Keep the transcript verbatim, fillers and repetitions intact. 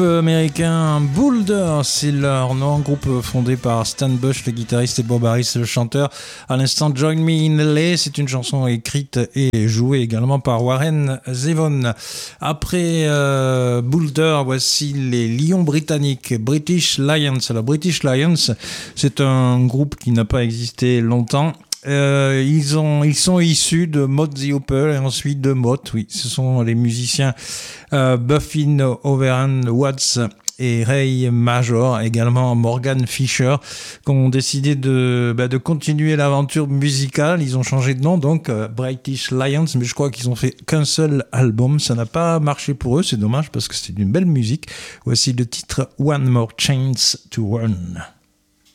Américain Boulder, c'est leur nom, groupe fondé par Stan Bush, le guitariste, et Bob Harris, le chanteur. À l'instant, Join Me in L A, c'est une chanson écrite et jouée également par Warren Zevon. Après euh, Boulder, voici les Lions britanniques, British Lions. Alors British Lions, c'est un groupe qui n'a pas existé longtemps. Euh, ils, ont, ils sont issus de Mott the Hoople et ensuite de Mott, oui, ce sont les musiciens euh, Buffin Overhand Watts et Ray Major, également Morgan Fisher, qui ont décidé de, bah, de continuer l'aventure musicale. Ils ont changé de nom, donc euh, British Lions, mais je crois qu'ils ont fait qu'un seul album. Ça n'a pas marché pour eux, c'est dommage parce que c'est une belle musique. Voici le titre One More Chance to Run.